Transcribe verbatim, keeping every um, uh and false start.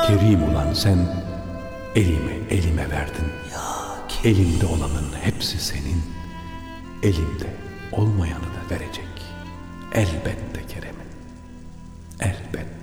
Kerim olan sen elimi elime verdin. Elimde olanın hepsi senin, elimde olmayanı da verecek. Elbette Kerem'in, elbette.